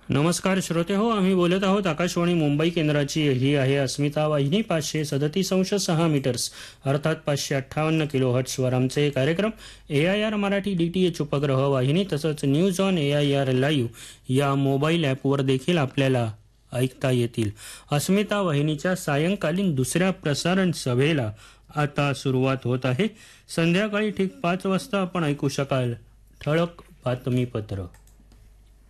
नमस्कार श्रोते हो, आम्ही बोलत आहोत आकाशवाणी मुंबई केंद्राची. ही आहे अस्मिता वाहिनी 537.6 मीटर्स अर्थात 558 किलो हर्ट्सवर आमचे कार्यक्रम AIR मराठी DTH उपग्रह वाहिनी तसंच न्यूज ऑन AIR लाईव्ह या मोबाईल ॲपवर देखील आपल्याला ऐकता येतील. अस्मिता वाहिनीच्या सायंकालीन दुसऱ्या प्रसारण सभेला आता सुरुवात होत आहे. संध्याकाळी ठीक 5 वाजता आपण ऐकू शकाल ठळक बातमीपत्र.